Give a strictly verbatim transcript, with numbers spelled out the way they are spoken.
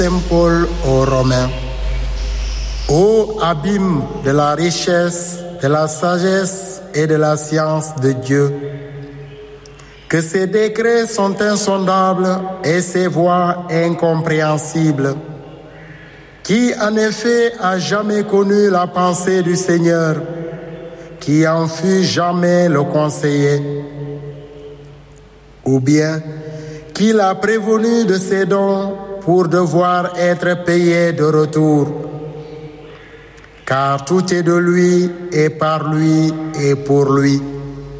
Saint Paul aux Romains. Ô abîme de la richesse, de la sagesse et de la science de Dieu, que ses décrets sont insondables et ses voies incompréhensibles. Qui en effet a jamais connu la pensée du Seigneur, qui en fut jamais le conseiller? Ou bien, qui l'a prévenu de ses dons pour devoir être payé de retour? Car tout est de lui et par lui et pour lui.